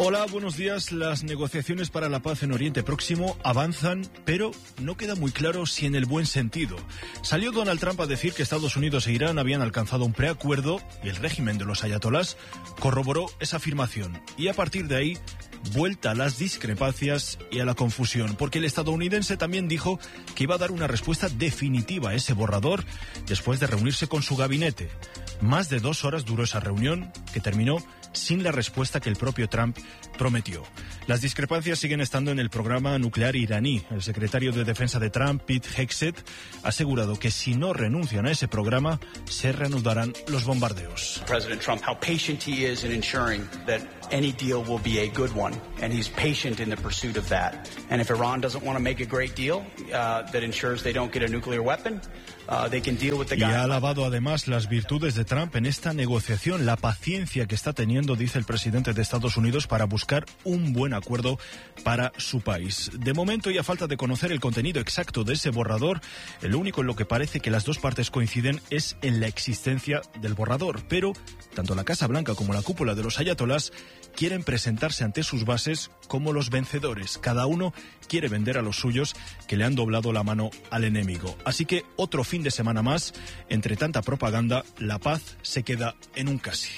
Hola, buenos días. Las negociaciones para la paz en Oriente Próximo avanzan, pero no queda muy claro si en el buen sentido. Salió Donald Trump a decir que Estados Unidos e Irán habían alcanzado un preacuerdo y el régimen de los ayatolás corroboró esa afirmación. Y a partir de ahí, vuelta a las discrepancias y a la confusión, porque el estadounidense también dijo que iba a dar una respuesta definitiva a ese borrador después de reunirse con su gabinete. Más de 2 horas duró esa reunión, que terminó sin la respuesta que el propio Trump prometió. Las discrepancias siguen estando en el programa nuclear iraní. El secretario de Defensa de Trump, Pete Hegseth, ha asegurado que si no renuncian a ese programa, se reanudarán los bombardeos. President Trump, how patient he is in ensuring that any deal will be a good one, and he's patient in the pursuit of that. And if Iran doesn't want to make a great deal that ensures they don't get a nuclear weapon, they can deal with the guy. Y ha alabado además las virtudes de Trump en esta negociación, la paciencia que está teniendo, dice el presidente de Estados Unidos, para buscar un buen acuerdo para su país. De momento, y a falta de conocer el contenido exacto de ese borrador, lo único en lo que parece que las dos partes coinciden es en la existencia del borrador. Pero tanto la Casa Blanca como la cúpula de los ayatolás quieren presentarse ante sus bases como los vencedores. Cada uno quiere vender a los suyos que le han doblado la mano al enemigo. Así que otro fin de semana más, entre tanta propaganda, la paz se queda en un casi.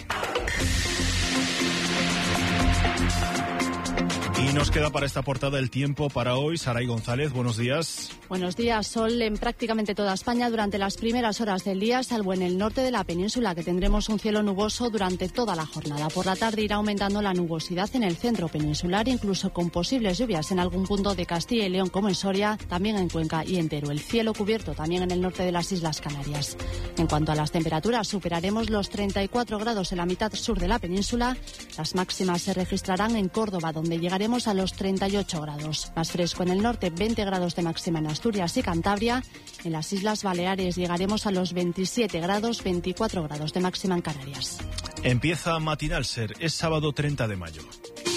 Y nos queda para esta portada el tiempo para hoy. Saray González, buenos días. Buenos días. Sol en prácticamente toda España durante las primeras horas del día, salvo en el norte de la península, que tendremos un cielo nuboso durante toda la jornada. Por la tarde irá aumentando la nubosidad en el centro peninsular, incluso con posibles lluvias en algún punto de Castilla y León, como en Soria, también en Cuenca y en Teruel. El cielo cubierto también en el norte de las Islas Canarias. En cuanto a las temperaturas, superaremos los 34 grados en la mitad sur de la península. Las máximas se registrarán en Córdoba, donde llegaremos a los 38 grados. Más fresco en el norte, 20 grados de máxima en Asturias y Cantabria. En las Islas Baleares llegaremos a los 27 grados, 24 grados de máxima en Canarias. Empieza Matinal Ser, es sábado 30 de mayo.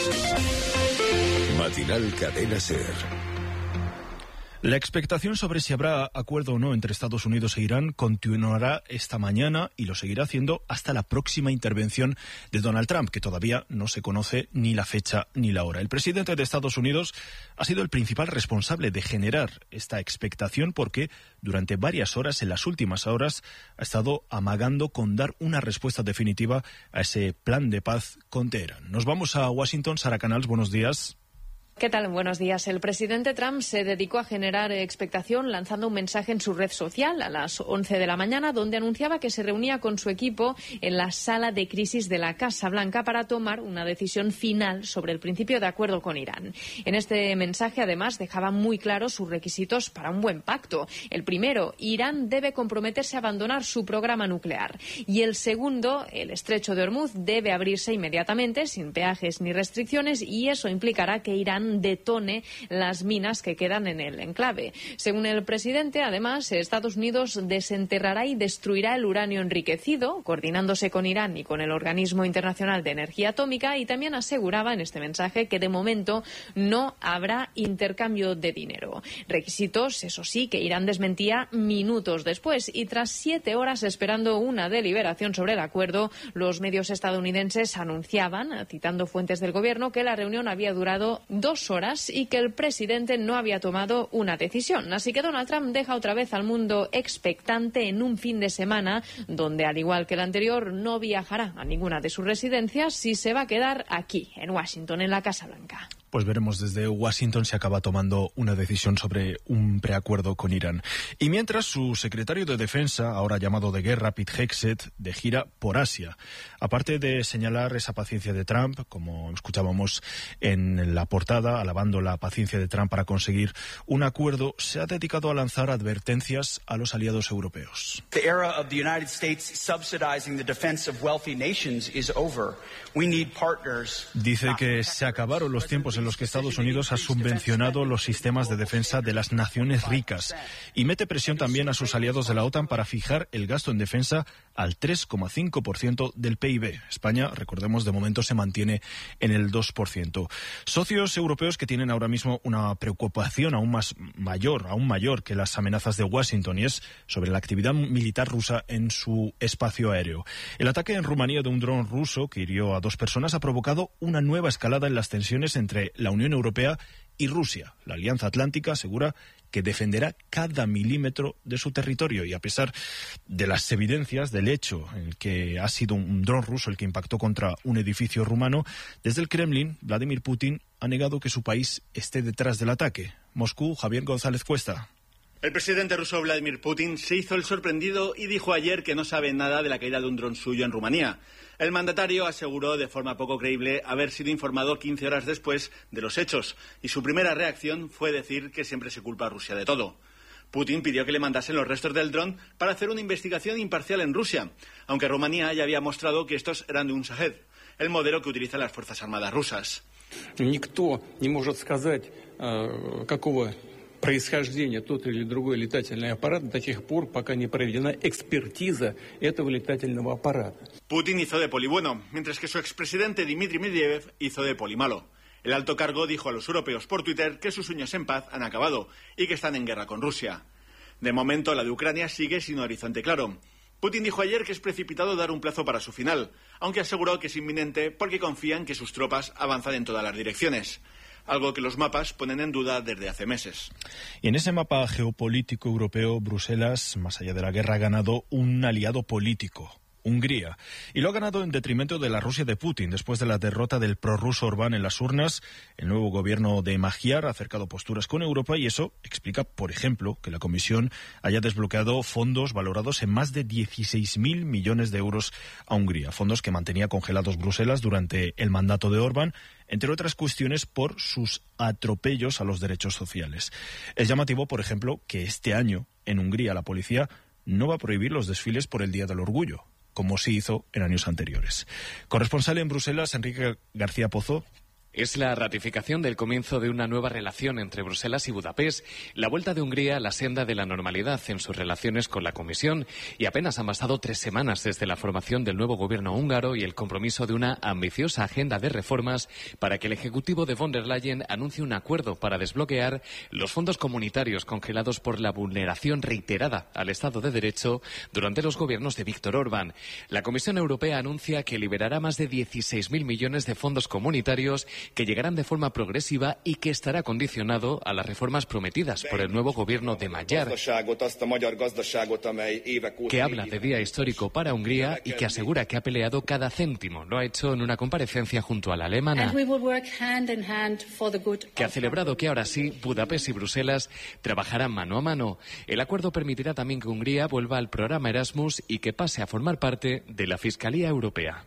Matinal Cadena Ser. La expectación sobre si habrá acuerdo o no entre Estados Unidos e Irán continuará esta mañana y lo seguirá haciendo hasta la próxima intervención de Donald Trump, que todavía no se conoce ni la fecha ni la hora. El presidente de Estados Unidos ha sido el principal responsable de generar esta expectación porque durante varias horas, en las últimas horas, ha estado amagando con dar una respuesta definitiva a ese plan de paz con Teherán. Nos vamos a Washington. Sara Canals, buenos días. ¿Qué tal? Buenos días. El presidente Trump se dedicó a generar expectación lanzando un mensaje en su red social a las 11 de la mañana donde anunciaba que se reunía con su equipo en la sala de crisis de la Casa Blanca para tomar una decisión final sobre el principio de acuerdo con Irán. En este mensaje, además, dejaba muy claros sus requisitos para un buen pacto. El primero, Irán debe comprometerse a abandonar su programa nuclear. Y el segundo, el estrecho de Hormuz debe abrirse inmediatamente, sin peajes ni restricciones, y eso implicará que Irán detone las minas que quedan en el enclave. Según el presidente, además, Estados Unidos desenterrará y destruirá el uranio enriquecido, coordinándose con Irán y con el Organismo Internacional de Energía Atómica, y también aseguraba en este mensaje que de momento no habrá intercambio de dinero. Requisitos, eso sí, que Irán desmentía minutos después, y tras 7 horas esperando una deliberación sobre el acuerdo, los medios estadounidenses anunciaban, citando fuentes del gobierno, que la reunión había durado 2 horas y que el presidente no había tomado una decisión. Así que Donald Trump deja otra vez al mundo expectante en un fin de semana donde, al igual que el anterior, no viajará a ninguna de sus residencias y se va a quedar aquí, en Washington, en la Casa Blanca. Pues veremos desde Washington si acaba tomando una decisión sobre un preacuerdo con Irán. Y mientras, su secretario de Defensa, ahora llamado de guerra, Pete Hegseth, de gira por Asia. Aparte de señalar esa paciencia de Trump, como escuchábamos en la portada, alabando la paciencia de Trump para conseguir un acuerdo, se ha dedicado a lanzar advertencias a los aliados europeos. The era of the United States subsidizing the defense of wealthy nations is over. We need partners. Dice que se acabaron los tiempos en los que Estados Unidos ha subvencionado los sistemas de defensa de las naciones ricas y mete presión también a sus aliados de la OTAN para fijar el gasto en defensa al 3,5% del PIB. España, recordemos, de momento se mantiene en el 2%. Socios europeos que tienen ahora mismo una preocupación aún mayor que las amenazas de Washington, y es sobre la actividad militar rusa en su espacio aéreo. El ataque en Rumanía de un dron ruso que hirió a 2 personas ha provocado una nueva escalada en las tensiones entre la Unión Europea y Rusia. La Alianza Atlántica asegura que defenderá cada milímetro de su territorio, y a pesar de las evidencias del hecho en el que ha sido un dron ruso el que impactó contra un edificio rumano, desde el Kremlin, Vladimir Putin ha negado que su país esté detrás del ataque. Moscú, Javier González Cuesta. El presidente ruso Vladimir Putin se hizo el sorprendido y dijo ayer que no sabe nada de la caída de un dron suyo en Rumanía. El mandatario aseguró de forma poco creíble haber sido informado 15 horas después de los hechos, y su primera reacción fue decir que siempre se culpa a Rusia de todo. Putin pidió que le mandasen los restos del dron para hacer una investigación imparcial en Rusia, aunque Rumanía ya había mostrado que estos eran de un Shahed, el modelo que utilizan las Fuerzas Armadas rusas. Никто не может сказать, какого происхождения тот или другой летательный аппарат до тех пор, пока не проведена экспертиза этого летательного аппарата. Putin hizo de polibueno, mientras que su expresidente Dmitry Medvedev hizo de polimalo. El alto cargo dijo a los europeos por Twitter que sus sueños en paz han acabado y que están en guerra con Rusia. De momento, la de Ucrania sigue sin horizonte claro. Putin dijo ayer que es precipitado dar un plazo para su final, aunque aseguró que es inminente porque confía en que sus tropas avanzan en todas las direcciones, algo que los mapas ponen en duda desde hace meses. Y en ese mapa geopolítico europeo, Bruselas, más allá de la guerra, ha ganado un aliado político, Hungría, y lo ha ganado en detrimento de la Rusia de Putin. Después de la derrota del prorruso Orbán en las urnas, el nuevo gobierno de Magyar ha acercado posturas con Europa, y eso explica, por ejemplo, que la Comisión haya desbloqueado fondos valorados en más de 16.000 millones de euros a Hungría, fondos que mantenía congelados Bruselas durante el mandato de Orbán, entre otras cuestiones por sus atropellos a los derechos sociales. Es llamativo, por ejemplo, que este año en Hungría la policía no va a prohibir los desfiles por el Día del Orgullo, como sí hizo en años anteriores. Corresponsal en Bruselas, Enrique García Pozo. Es la ratificación del comienzo de una nueva relación entre Bruselas y Budapest, la vuelta de Hungría a la senda de la normalidad en sus relaciones con la Comisión, y apenas han pasado 3 semanas desde la formación del nuevo gobierno húngaro y el compromiso de una ambiciosa agenda de reformas para que el Ejecutivo de von der Leyen anuncie un acuerdo para desbloquear los fondos comunitarios congelados por la vulneración reiterada al Estado de Derecho durante los gobiernos de Viktor Orbán. La Comisión Europea anuncia que liberará más de 16.000 millones de fondos comunitarios que llegarán de forma progresiva y que estará condicionado a las reformas prometidas por el nuevo gobierno de Magyar, que habla de día histórico para Hungría y que asegura que ha peleado cada céntimo. Lo ha hecho en una comparecencia junto a la alemana, que ha celebrado que ahora sí Budapest y Bruselas trabajarán mano a mano. El acuerdo permitirá también que Hungría vuelva al programa Erasmus y que pase a formar parte de la Fiscalía Europea.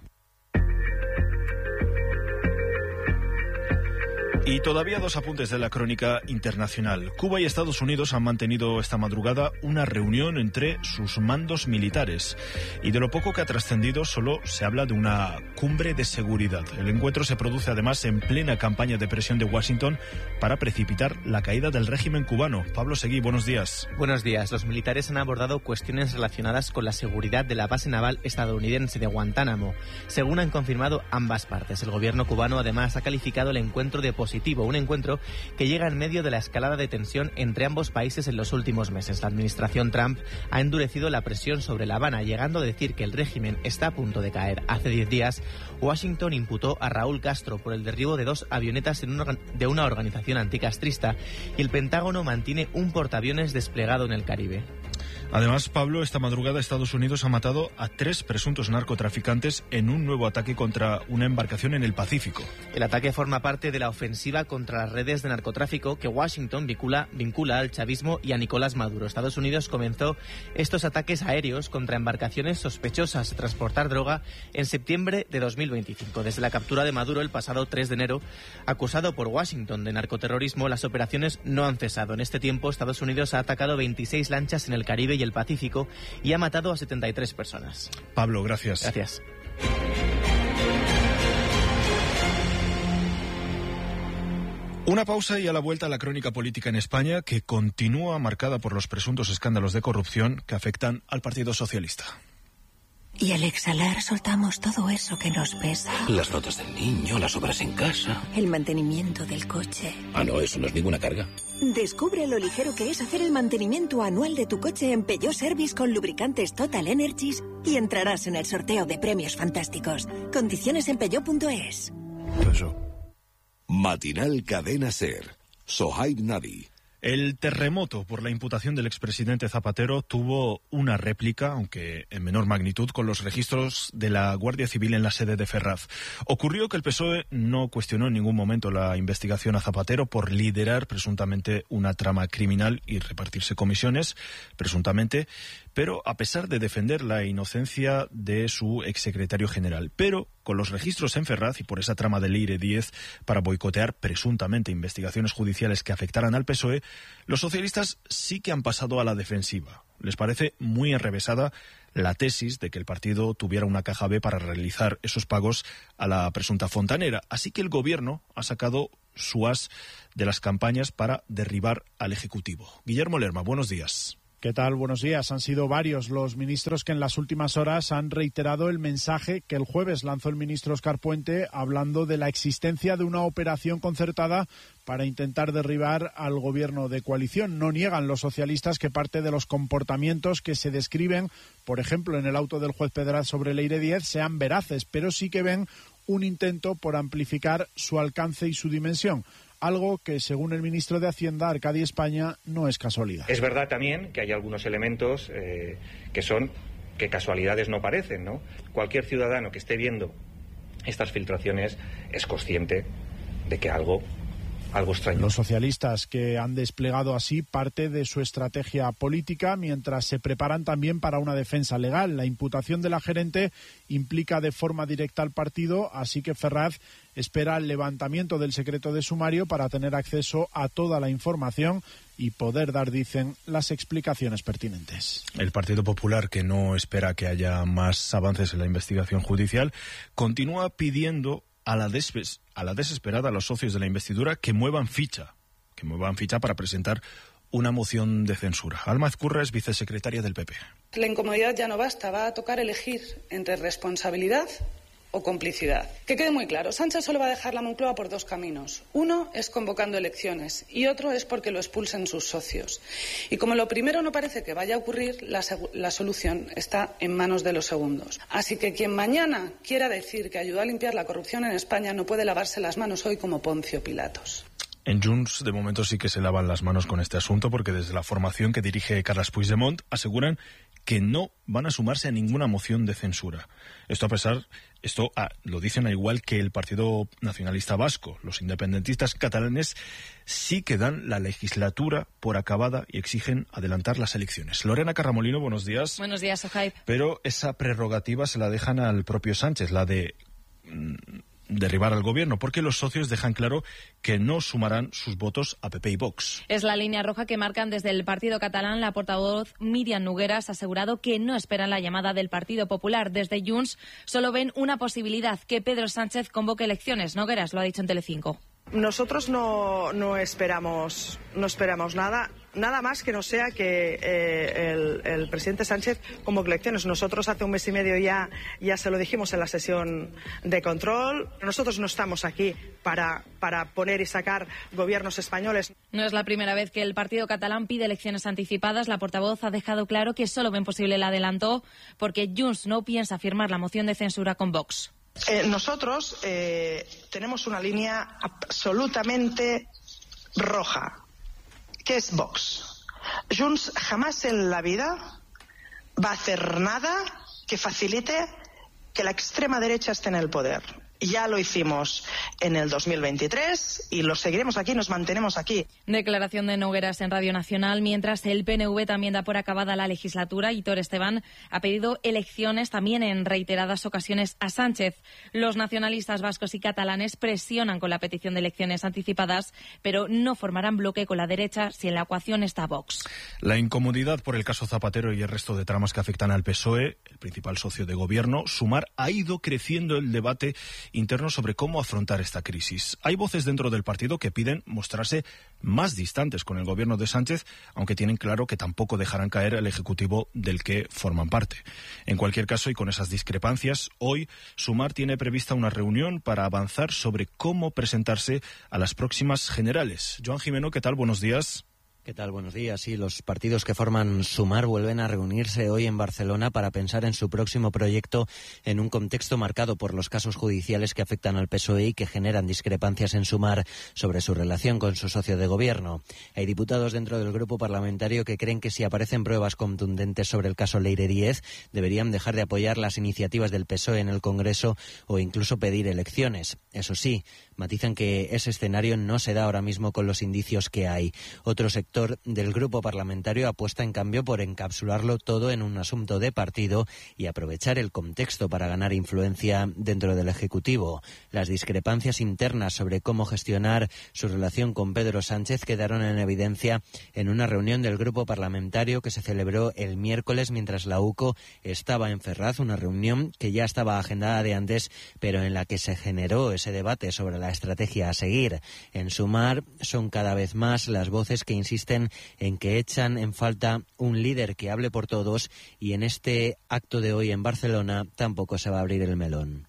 Y todavía 2 apuntes de la crónica internacional. Cuba y Estados Unidos han mantenido esta madrugada una reunión entre sus mandos militares. Y de lo poco que ha trascendido, solo se habla de una cumbre de seguridad. El encuentro se produce además en plena campaña de presión de Washington para precipitar la caída del régimen cubano. Pablo Seguí, buenos días. Buenos días. Los militares han abordado cuestiones relacionadas con la seguridad de la base naval estadounidense de Guantánamo, según han confirmado ambas partes. El gobierno cubano además ha calificado el encuentro de positivo, un encuentro que llega en medio de la escalada de tensión entre ambos países en los últimos meses. La administración Trump ha endurecido la presión sobre La Habana, llegando a decir que el régimen está a punto de caer. Hace 10 días, Washington imputó a Raúl Castro por el derribo de 2 avionetas de una organización anticastrista, y el Pentágono mantiene un portaaviones desplegado en el Caribe. Además, Pablo, esta madrugada Estados Unidos ha matado a 3 presuntos narcotraficantes en un nuevo ataque contra una embarcación en el Pacífico. El ataque forma parte de la ofensiva contra las redes de narcotráfico que Washington vincula al chavismo y a Nicolás Maduro. Estados Unidos comenzó estos ataques aéreos contra embarcaciones sospechosas de transportar droga en septiembre de 2025. Desde la captura de Maduro el pasado 3 de enero, acusado por Washington de narcoterrorismo, las operaciones no han cesado. En este tiempo, Estados Unidos ha atacado 26 lanchas en el Caribe y el Pacífico y ha matado a 73 personas. Pablo, gracias. Gracias. Una pausa y a la vuelta a la crónica política en España, que continúa marcada por los presuntos escándalos de corrupción que afectan al Partido Socialista. Y al exhalar soltamos todo eso que nos pesa. Las notas del niño, las obras en casa. El mantenimiento del coche. Ah, no, eso no es ninguna carga. Descubre lo ligero que es hacer el mantenimiento anual de tu coche en Peugeot Service con lubricantes Total Energies y entrarás en el sorteo de premios fantásticos. Condiciones en peugeot.es. Matinal Cadena Ser. Sohaib Nadi. El terremoto por la imputación del expresidente Zapatero tuvo una réplica, aunque en menor magnitud, con los registros de la Guardia Civil en la sede de Ferraz. Ocurrió que el PSOE no cuestionó en ningún momento la investigación a Zapatero por liderar presuntamente una trama criminal y repartirse comisiones, presuntamente, pero a pesar de defender la inocencia de su exsecretario general. Pero con los registros en Ferraz y por esa trama del Leire 10 para boicotear presuntamente investigaciones judiciales que afectaran al PSOE, los socialistas sí que han pasado a la defensiva. Les parece muy enrevesada la tesis de que el partido tuviera una caja B para realizar esos pagos a la presunta fontanera. Así que el gobierno ha sacado su as de las campañas para derribar al Ejecutivo. Guillermo Lerma, buenos días. ¿Qué tal? Buenos días. Han sido varios los ministros que en las últimas horas han reiterado el mensaje que el jueves lanzó el ministro Óscar Puente hablando de la existencia de una operación concertada para intentar derribar al gobierno de coalición. No niegan los socialistas que parte de los comportamientos que se describen, por ejemplo, en el auto del juez Pedraz sobre Leire 10, sean veraces, pero sí que ven un intento por amplificar su alcance y su dimensión. Algo que, según el ministro de Hacienda, Arcadi España, no es casualidad. Es verdad también que hay algunos elementos que casualidades no parecen, ¿no? Cualquier ciudadano que esté viendo estas filtraciones es consciente de que algo extraño. Los socialistas que han desplegado así parte de su estrategia política mientras se preparan también para una defensa legal. La imputación de la gerente implica de forma directa al partido, así que Ferraz espera el levantamiento del secreto de sumario para tener acceso a toda la información y poder dar, dicen, las explicaciones pertinentes. El Partido Popular, que no espera que haya más avances en la investigación judicial, continúa pidiendo a la desesperada a los socios de la investidura que muevan ficha para presentar una moción de censura. Alma Ezcurra es vicesecretaria del PP. La incomodidad ya no basta, va a tocar elegir entre responsabilidad o complicidad. Que quede muy claro, Sánchez solo va a dejar la Moncloa por dos caminos. Uno es convocando elecciones y otro es porque lo expulsen sus socios. Y como lo primero no parece que vaya a ocurrir, la solución está en manos de los segundos. Así que quien mañana quiera decir que ayudó a limpiar la corrupción en España no puede lavarse las manos hoy como Poncio Pilatos. En Junts, de momento, sí que se lavan las manos con este asunto, porque desde la formación que dirige Carles Puigdemont aseguran que no van a sumarse a ninguna moción de censura. Esto lo dicen al igual que el Partido Nacionalista Vasco. Los independentistas catalanes sí que dan la legislatura por acabada y exigen adelantar las elecciones. Lorena Carramolino, buenos días. Buenos días, Sohaib. Pero esa prerrogativa se la dejan al propio Sánchez, la de derribar al gobierno, porque los socios dejan claro que no sumarán sus votos a PP y Vox. Es la línea roja que marcan desde el Partido Catalán. La portavoz Míriam Nogueras ha asegurado que no esperan la llamada del Partido Popular. Desde Junts solo ven una posibilidad, que Pedro Sánchez convoque elecciones. Nogueras lo ha dicho en Telecinco. Nosotros no esperamos nada más que no sea que el presidente Sánchez convoque elecciones. Nosotros hace un mes y medio ya se lo dijimos en la sesión de control. Nosotros no estamos aquí para poner y sacar gobiernos españoles. No es la primera vez que el Partido Catalán pide elecciones anticipadas. La portavoz ha dejado claro que solo ven posible el adelanto porque Junts no piensa firmar la moción de censura con Vox. Nosotros tenemos una línea absolutamente roja, que es Vox. Junts jamás en la vida va a hacer nada que facilite que la extrema derecha esté en el poder. Ya lo hicimos en el 2023 y lo seguiremos aquí, nos mantenemos aquí. Declaración de Nogueras en Radio Nacional, mientras el PNV también da por acabada la legislatura. Hitor Esteban ha pedido elecciones también en reiteradas ocasiones a Sánchez. Los nacionalistas vascos y catalanes presionan con la petición de elecciones anticipadas, pero no formarán bloque con la derecha si en la ecuación está Vox. La incomodidad por el caso Zapatero y el resto de tramas que afectan al PSOE, el principal socio de gobierno, Sumar, ha ido creciendo el debate interno sobre cómo afrontar esta crisis. Hay voces dentro del partido que piden mostrarse más distantes con el gobierno de Sánchez, aunque tienen claro que tampoco dejarán caer el Ejecutivo del que forman parte. En cualquier caso, y con esas discrepancias, hoy Sumar tiene prevista una reunión para avanzar sobre cómo presentarse a las próximas generales. Joan Jimeno, ¿qué tal? Buenos días. ¿Qué tal? Buenos días. Sí, los partidos que forman Sumar vuelven a reunirse hoy en Barcelona para pensar en su próximo proyecto en un contexto marcado por los casos judiciales que afectan al PSOE y que generan discrepancias en Sumar sobre su relación con su socio de gobierno. Hay diputados dentro del grupo parlamentario que creen que si aparecen pruebas contundentes sobre el caso Leire Díez, deberían dejar de apoyar las iniciativas del PSOE en el Congreso o incluso pedir elecciones. Eso sí, matizan que ese escenario no se da ahora mismo con los indicios que hay. Otro sector del grupo parlamentario apuesta en cambio por encapsularlo todo en un asunto de partido y aprovechar el contexto para ganar influencia dentro del Ejecutivo. Las discrepancias internas sobre cómo gestionar su relación con Pedro Sánchez quedaron en evidencia en una reunión del grupo parlamentario que se celebró el miércoles mientras la UCO estaba en Ferraz, una reunión que ya estaba agendada de antes, pero en la que se generó ese debate sobre la estrategia a seguir. En Sumar son cada vez más las voces que insisten en que echan en falta un líder que hable por todos, y en este acto de hoy en Barcelona tampoco se va a abrir el melón.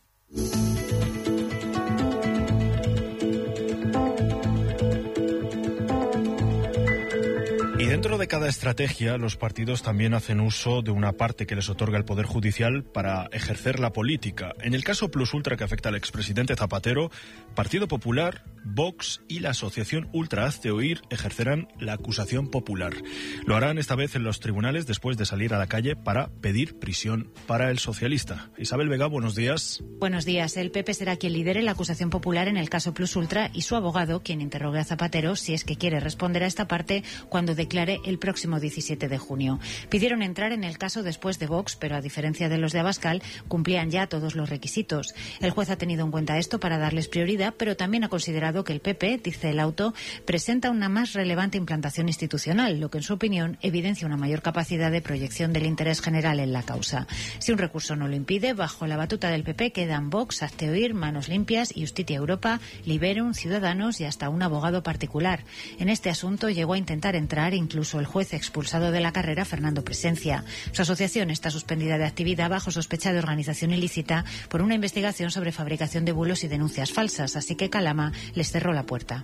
Y dentro de cada estrategia, los partidos también hacen uso de una parte que les otorga el Poder Judicial para ejercer la política. En el caso Plus Ultra que afecta al expresidente Zapatero, Partido Popular, Vox y la Asociación Ultra Hazte Oír ejercerán la acusación popular. Lo harán esta vez en los tribunales después de salir a la calle para pedir prisión para el socialista. Isabel Vega, buenos días. Buenos días. El PP será quien lidere la acusación popular en el caso Plus Ultra y su abogado quien interrogue a Zapatero si es que quiere responder a esta parte cuando declare el próximo 17 de junio. Pidieron entrar en el caso después de Vox, pero a diferencia de los de Abascal, cumplían ya todos los requisitos. El juez ha tenido en cuenta esto para darles prioridad, pero también ha considerado que el PP, dice el auto, presenta una más relevante implantación institucional, lo que en su opinión evidencia una mayor capacidad de proyección del interés general en la causa. Si un recurso no lo impide, bajo la batuta del PP quedan Vox, Hazte Oír, Manos Limpias, Justitia Europa, Liberum, Ciudadanos y hasta un abogado particular. En este asunto llegó a intentar entrar incluso el juez expulsado de la carrera, Fernando Presencia. Su asociación está suspendida de actividad bajo sospecha de organización ilícita por una investigación sobre fabricación de bulos y denuncias falsas, así que Calama les cerró la puerta.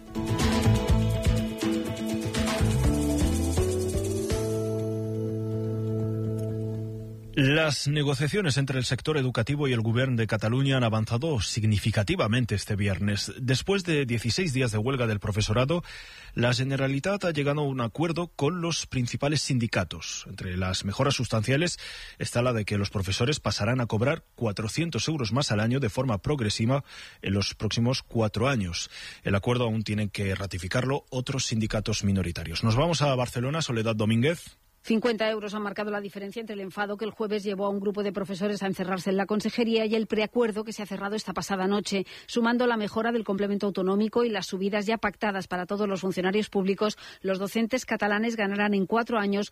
Las negociaciones entre el sector educativo y el Govern de Cataluña han avanzado significativamente este viernes. Después de 16 días de huelga del profesorado, la Generalitat ha llegado a un acuerdo con los principales sindicatos. Entre las mejoras sustanciales está la de que los profesores pasarán a cobrar 400 euros más al año de forma progresiva en los próximos 4 años. El acuerdo aún tienen que ratificarlo otros sindicatos minoritarios. Nos vamos a Barcelona. Soledad Domínguez. 50 euros han marcado la diferencia entre el enfado que el jueves llevó a un grupo de profesores a encerrarse en la consejería y el preacuerdo que se ha cerrado esta pasada noche. Sumando la mejora del complemento autonómico y las subidas ya pactadas para todos los funcionarios públicos, los docentes catalanes ganarán en 4 años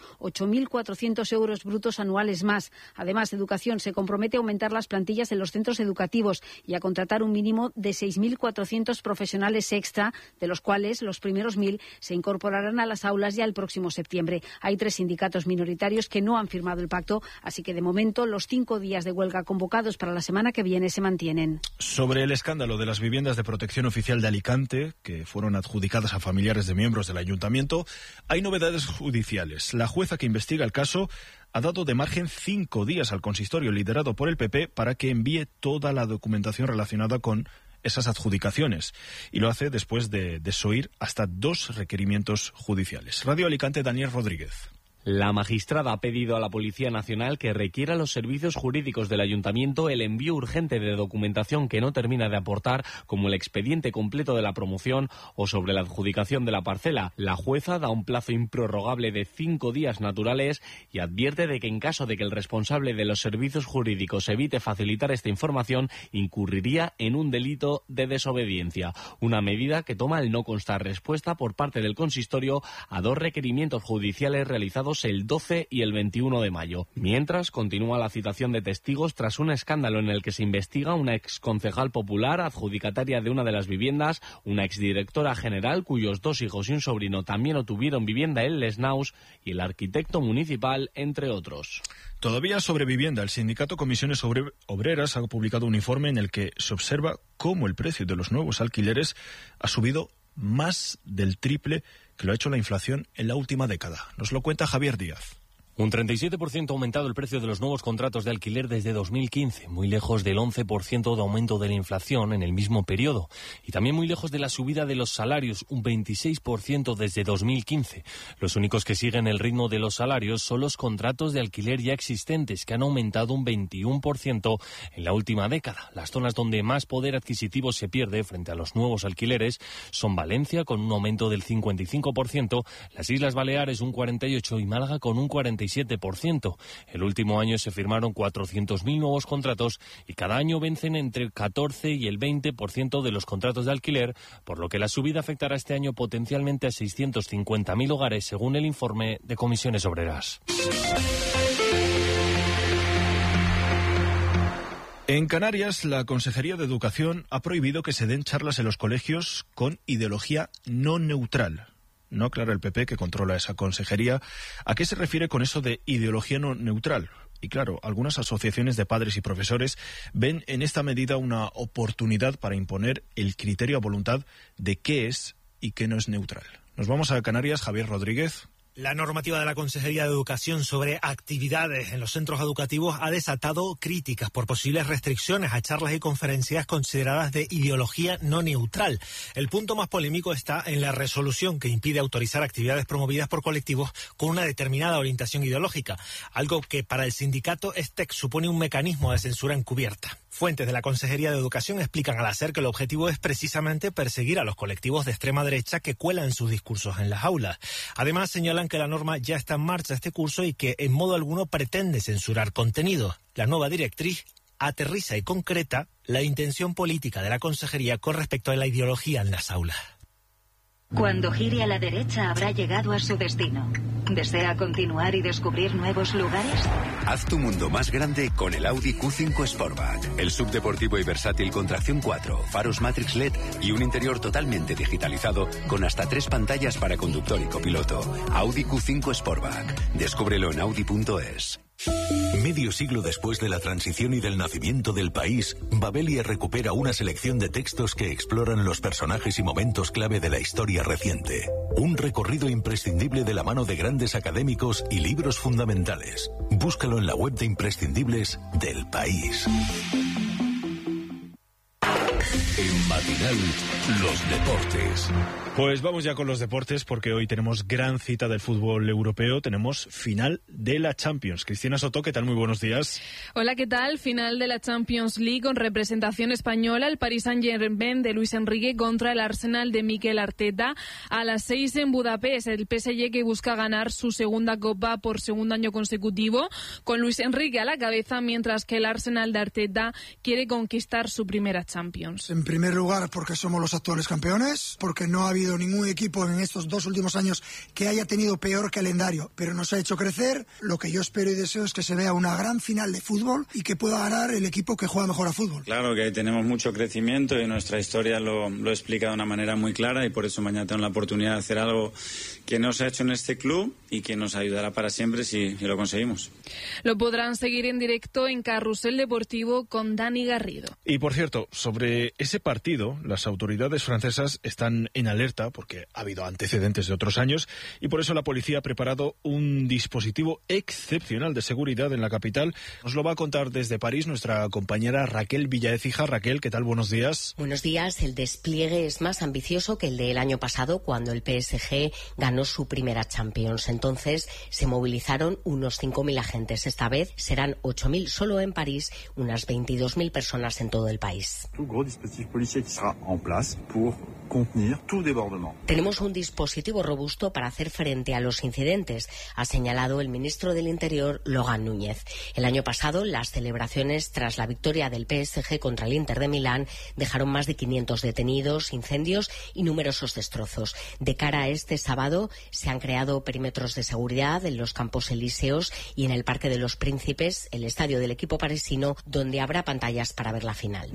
8.400 euros brutos anuales más. Además, Educación se compromete a aumentar las plantillas en los centros educativos y a contratar un mínimo de 6.400 profesionales extra, de los cuales los primeros 1.000 se incorporarán a las aulas ya el próximo septiembre. Hay 3 sindicatos minoritarios que no han firmado el pacto, así que de momento los 5 días de huelga convocados para la semana que viene se mantienen. Sobre el escándalo de las viviendas de protección oficial de Alicante, que fueron adjudicadas a familiares de miembros del ayuntamiento, hay novedades judiciales. La jueza que investiga el caso ha dado de margen 5 días al consistorio liderado por el PP para que envíe toda la documentación relacionada con esas adjudicaciones, y lo hace después de desoír hasta 2 requerimientos judiciales. Radio Alicante, Daniel Rodríguez. La magistrada ha pedido a la Policía Nacional que requiera a los servicios jurídicos del Ayuntamiento el envío urgente de documentación que no termina de aportar, como el expediente completo de la promoción o sobre la adjudicación de la parcela. La jueza da un plazo improrrogable de 5 días naturales y advierte de que en caso de que el responsable de los servicios jurídicos evite facilitar esta información, incurriría en un delito de desobediencia. Una medida que toma al no constar respuesta por parte del consistorio a 2 requerimientos judiciales realizados nuevos el 12 y el 21 de mayo. Mientras, continúa la citación de testigos tras un escándalo en el que se investiga una exconcejal popular adjudicataria de una de las viviendas, una exdirectora general cuyos 2 hijos y un sobrino también obtuvieron vivienda en Les Naus y el arquitecto municipal, entre otros. Todavía sobre vivienda, el sindicato Comisiones Obreras ha publicado un informe en el que se observa cómo el precio de los nuevos alquileres ha subido más del triple que lo ha hecho la inflación en la última década. Nos lo cuenta Javier Díaz. Un 37% ha aumentado el precio de los nuevos contratos de alquiler desde 2015, muy lejos del 11% de aumento de la inflación en el mismo periodo. Y también muy lejos de la subida de los salarios, un 26% desde 2015. Los únicos que siguen el ritmo de los salarios son los contratos de alquiler ya existentes, que han aumentado un 21% en la última década. Las zonas donde más poder adquisitivo se pierde frente a los nuevos alquileres son Valencia, con un aumento del 55%, las Islas Baleares un 48% y Málaga con un 47%. El último año se firmaron 400.000 nuevos contratos y cada año vencen entre el 14 y el 20% de los contratos de alquiler, por lo que la subida afectará este año potencialmente a 650.000 hogares, según el informe de Comisiones Obreras. En Canarias, la Consejería de Educación ha prohibido que se den charlas en los colegios con ideología no neutral. No aclara el PP, que controla esa consejería, a qué se refiere con eso de ideología no neutral. Y claro, algunas asociaciones de padres y profesores ven en esta medida una oportunidad para imponer el criterio a voluntad de qué es y qué no es neutral. Nos vamos a Canarias, Javier Rodríguez. La normativa de la Consejería de Educación sobre actividades en los centros educativos ha desatado críticas por posibles restricciones a charlas y conferencias consideradas de ideología no neutral. El punto más polémico está en la resolución que impide autorizar actividades promovidas por colectivos con una determinada orientación ideológica, algo que para el sindicato ESTEC supone un mecanismo de censura encubierta. Fuentes de la Consejería de Educación explican al SER que el objetivo es precisamente perseguir a los colectivos de extrema derecha que cuelan sus discursos en las aulas. Además, señalan que la norma ya está en marcha este curso y que en modo alguno pretende censurar contenido. La nueva directriz aterriza y concreta la intención política de la Consejería con respecto a la ideología en las aulas. Cuando gire a la derecha habrá llegado a su destino. ¿Desea continuar y descubrir nuevos lugares? Haz tu mundo más grande con el Audi Q5 Sportback. El subdeportivo y versátil con tracción 4, faros Matrix LED y un interior totalmente digitalizado con hasta 3 pantallas para conductor y copiloto. Audi Q5 Sportback. Descúbrelo en Audi.es. Medio siglo después de la transición y del nacimiento del país, Babelia recupera una selección de textos que exploran los personajes y momentos clave de la historia reciente. Un recorrido imprescindible de la mano de grandes académicos y libros fundamentales. Búscalo en la web de imprescindibles del País. En Matinal, los deportes. Pues vamos ya con los deportes, porque hoy tenemos gran cita del fútbol europeo. Tenemos final de la Champions. Cristina Soto, ¿qué tal? Muy buenos días. Hola, ¿qué tal? Final de la Champions League con representación española. El Paris Saint-Germain de Luis Enrique contra el Arsenal de Mikel Arteta. A las 6 en Budapest, el PSG, que busca ganar su segunda Copa por segundo año consecutivo, con Luis Enrique a la cabeza, mientras que el Arsenal de Arteta quiere conquistar su primera Champions. En primer lugar, porque somos los actuales campeones, porque no ha habido ningún equipo en estos 2 últimos años que haya tenido peor calendario, pero nos ha hecho crecer. Lo que yo espero y deseo es que se vea una gran final de fútbol y que pueda ganar el equipo que juega mejor a fútbol. Claro que tenemos mucho crecimiento y nuestra historia lo explica de una manera muy clara, y por eso mañana tengo la oportunidad de hacer algo que no se ha hecho en este club y que nos ayudará para siempre si lo conseguimos. Lo podrán seguir en directo en Carrusel Deportivo con Dani Garrido. Y por cierto, sobre ese partido, las autoridades francesas están en alerta porque ha habido antecedentes de otros años, y por eso la policía ha preparado un dispositivo excepcional de seguridad en la capital. Nos lo va a contar desde París nuestra compañera Raquel Villaécija. Raquel, ¿qué tal? Buenos días. Buenos días. El despliegue es más ambicioso que el del año pasado, cuando el PSG ganó su primera Champions. Entonces se movilizaron unos 5.000 agentes. Esta vez serán 8.000 solo en París, unas 22.000 personas en todo el país. Tout gros dispositif policier qui sera en place pour contenir tout débordement. Tenemos un dispositivo robusto para hacer frente a los incidentes, ha señalado el ministro del Interior, Logan Núñez. El año pasado, las celebraciones tras la victoria del PSG contra el Inter de Milán dejaron más de 500 detenidos, incendios y numerosos destrozos. De cara a este sábado, se han creado perímetros de seguridad en los Campos Elíseos y en el Parque de los Príncipes, el estadio del equipo parisino, donde habrá pantallas para ver la final.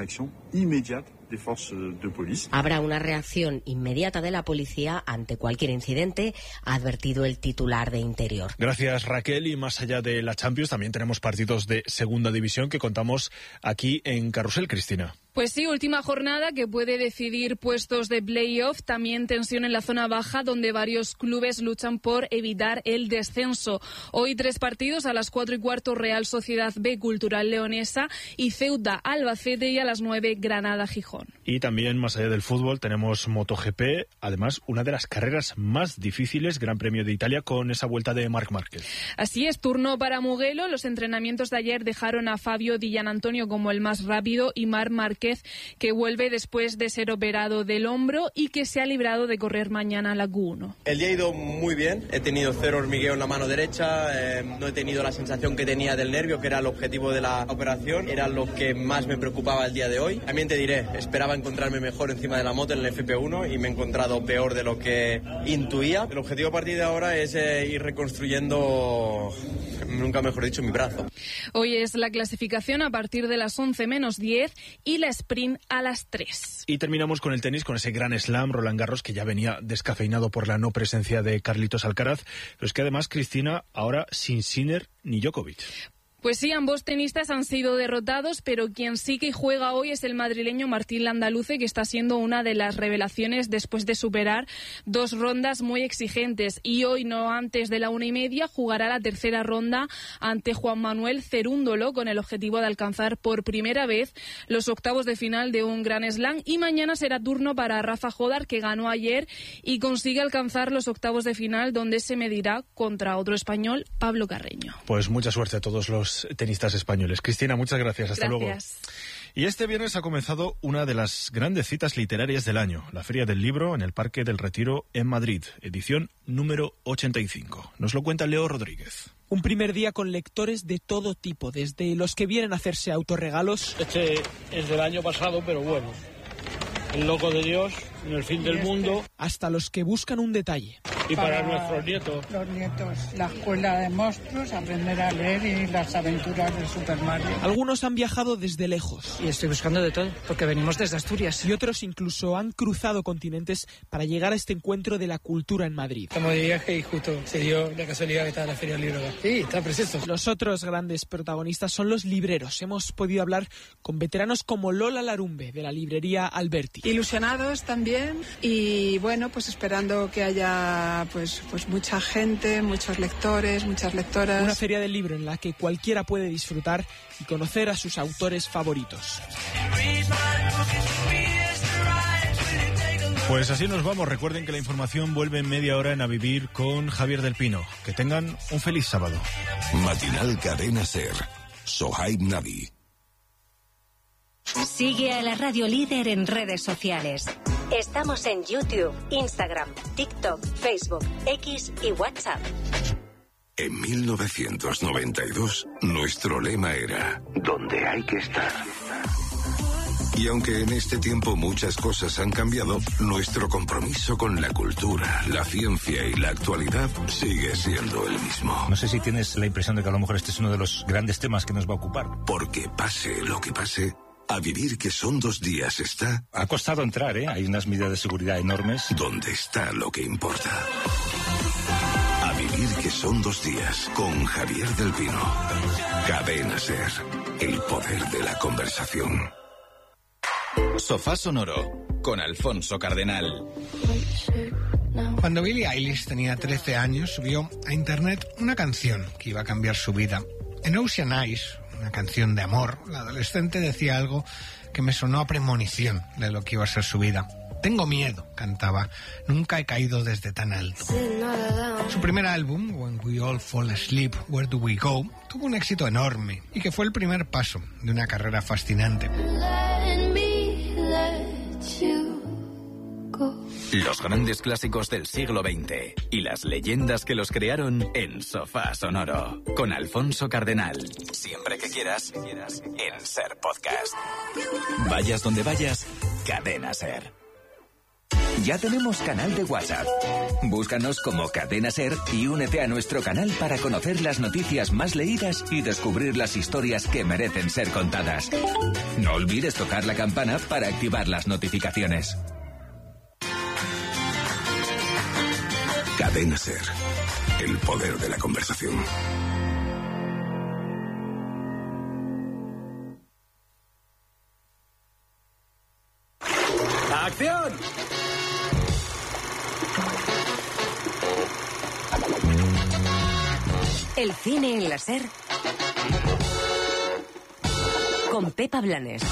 Habrá una reacción inmediata de la policía ante cualquier incidente, ha advertido el titular de Interior. Gracias, Raquel. Y más allá de la Champions, también tenemos partidos de Segunda División que contamos aquí en Carrusel, Cristina. Pues sí, última jornada que puede decidir puestos de playoff. También tensión en la zona baja, donde varios clubes luchan por evitar el descenso. Hoy 3 partidos: a las 4:15 Real Sociedad B, Cultural Leonesa, y Ceuta Albacete, y a las 9 Granada Gijón. Y también, más allá del fútbol, tenemos MotoGP, además una de las carreras más difíciles, Gran Premio de Italia, con esa vuelta de Marc Márquez. Así es, turno para Mugello. Los entrenamientos de ayer dejaron a Fabio Di Gianantonio como el más rápido y Marc Márquez, que vuelve después de ser operado del hombro y que se ha librado de correr mañana la Q1. El día ha ido muy bien, he tenido 0 hormigueo en la mano derecha, no he tenido la sensación que tenía del nervio, que era el objetivo de la operación, era lo que más me preocupaba el día de hoy. También te diré, esperaba encontrarme mejor encima de la moto en el FP1 y me he encontrado peor de lo que intuía. El objetivo a partir de ahora es ir reconstruyendo, nunca mejor dicho, mi brazo. Hoy es la clasificación a partir de las 11 menos 10 y la sprint a las 3. Y terminamos con el tenis, con ese gran slam Roland Garros, que ya venía descafeinado por la no presencia de Carlitos Alcaraz, pero es que además, Cristina, ahora sin Sinner ni Djokovic. Pues sí, ambos tenistas han sido derrotados, pero quien sí que juega hoy es el madrileño Martín Landaluce, que está siendo una de las revelaciones después de superar 2 rondas muy exigentes. Y hoy, no antes de la 1:30, jugará la tercera ronda ante Juan Manuel Cerúndolo, con el objetivo de alcanzar por primera vez los octavos de final de un Grand Slam. Y mañana será turno para Rafa Jodar, que ganó ayer y consigue alcanzar los octavos de final, donde se medirá contra otro español, Pablo Carreño. Pues mucha suerte a todos los tenistas españoles. Cristina, muchas gracias. Hasta luego. Y este viernes ha comenzado una de las grandes citas literarias del año, la Feria del Libro en el Parque del Retiro en Madrid, edición número 85. Nos lo cuenta Leo Rodríguez. Un primer día con lectores de todo tipo, desde los que vienen a hacerse autorregalos. Este es del año pasado, pero bueno, El loco de Dios, En el fin del mundo. Hasta los que buscan un detalle. Y para nuestros nietos. Los nietos, la escuela de monstruos, aprender a leer y las aventuras de Super Mario. Algunos han viajado desde lejos. Y estoy buscando de todo, porque venimos desde Asturias. Y otros incluso han cruzado continentes para llegar a este encuentro de la cultura en Madrid. Estamos de viaje y justo se dio la casualidad que está en la Feria del Libro. Sí, está precioso. Los otros grandes protagonistas son los libreros. Hemos podido hablar con veteranos como Lola Larumbe, de la librería Alberti. Ilusionados también y bueno, pues esperando que haya pues mucha gente, muchos lectores, muchas lectoras. Una feria del libro en la que cualquiera puede disfrutar y conocer a sus autores favoritos. Pues así nos vamos. Recuerden que la información vuelve en media hora en A Vivir con Javier del Pino. Que tengan un feliz sábado. Matinal Cadena SER. Sohaib Navi. Sigue a la Radio Líder en redes sociales. Estamos en YouTube, Instagram, TikTok, Facebook, X y WhatsApp. En 1992, nuestro lema era «Donde hay que estar». Y aunque en este tiempo muchas cosas han cambiado, nuestro compromiso con la cultura, la ciencia y la actualidad sigue siendo el mismo. No sé si tienes la impresión de que a lo mejor este es uno de los grandes temas que nos va a ocupar. Porque pase lo que pase, A Vivir que son 2 días está... Ha costado entrar, ¿eh? Hay unas medidas de seguridad enormes. Donde está lo que importa. A Vivir que son 2 días con Javier del Pino. Cadena SER. El poder de la conversación. Sofá Sonoro con Alfonso Cardenal. Cuando Billie Eilish tenía 13 años, subió a internet una canción que iba a cambiar su vida. En Ocean Eyes, una canción de amor, la adolescente decía algo que me sonó a premonición de lo que iba a ser su vida. Tengo miedo, cantaba, nunca he caído desde tan alto. Su primer álbum, When We All Fall Asleep, Where Do We Go, tuvo un éxito enorme y que fue el primer paso de una carrera fascinante. Los grandes clásicos del siglo XX y las leyendas que los crearon en Sofá Sonoro. Con Alfonso Cardenal. Siempre que quieras, en Ser Podcast. Vayas donde vayas, Cadena Ser. Ya tenemos canal de WhatsApp. Búscanos como Cadena Ser y únete a nuestro canal para conocer las noticias más leídas y descubrir las historias que merecen ser contadas. No olvides tocar la campana para activar las notificaciones. Cadena Ser. El poder de la conversación. ¡Acción! El cine en la Ser con Pepa Blanes.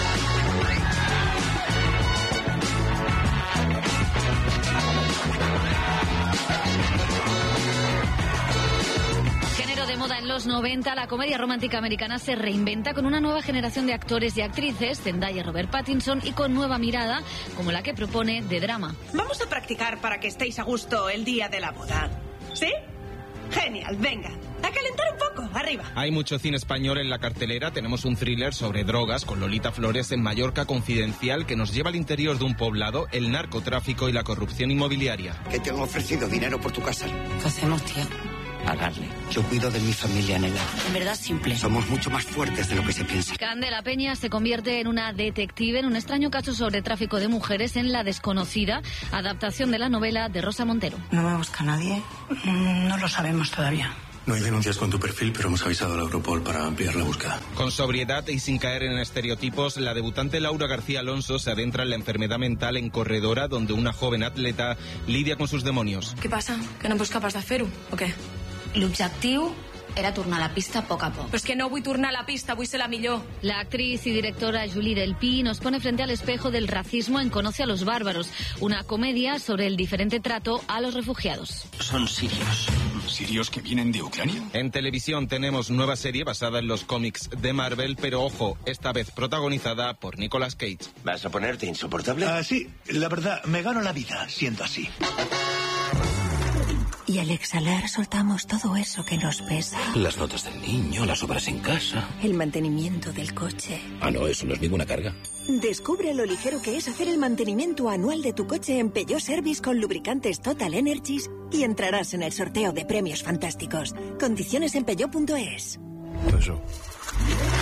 Género de moda en los 90, la comedia romántica americana se reinventa con una nueva generación de actores y actrices, Zendaya, Robert Pattinson, y con nueva mirada, como la que propone de drama. Vamos a practicar para que estéis a gusto el día de la boda. ¿Sí? Genial, venga. A calentar un poco, arriba. Hay mucho cine español en la cartelera. Tenemos un thriller sobre drogas con Lolita Flores en Mallorca Confidencial que nos lleva al interior de un poblado, el narcotráfico y la corrupción inmobiliaria. ¿Que te han ofrecido dinero por tu casa? ¿Qué hacemos, tío? Pagarle. Yo cuido de mi familia, nena. En verdad, simple. Somos mucho más fuertes de lo que se piensa. Candela Peña se convierte en una detective en un extraño caso sobre tráfico de mujeres en La Desconocida, adaptación de la novela de Rosa Montero. ¿No me busca nadie? No lo sabemos todavía. No hay denuncias con tu perfil, pero hemos avisado a la Europol para ampliar la búsqueda. Con sobriedad y sin caer en estereotipos, la debutante Laura García Alonso se adentra en la enfermedad mental en Corredora, donde una joven atleta lidia con sus demonios. Què passa? Que no em pots capaç de fer-ho, o què? L'objectiu era tornar a la pista a poc a poc. Però és que no vull tornar a la pista, vull ser la millor. La actriz y directora Julie Delpy nos pone frente al espejo del racismo en Conoce a los bárbaros, una comedia sobre el diferente trato a los refugiados. Son sirios. ¿Sirios que vienen de Ucrania? En televisión tenemos nueva serie basada en los cómics de Marvel, pero ojo, esta vez protagonizada por Nicolas Cage. ¿Vas a ponerte insoportable? Sí, la verdad, me gano la vida siendo así. Y al exhalar soltamos todo eso que nos pesa. Las notas del niño, las obras en casa. El mantenimiento del coche. No, eso no es ninguna carga. Descubre lo ligero que es hacer el mantenimiento anual de tu coche en Peugeot Service con lubricantes Total Energies y entrarás en el sorteo de premios fantásticos. Condiciones en peugeot.es. Eso.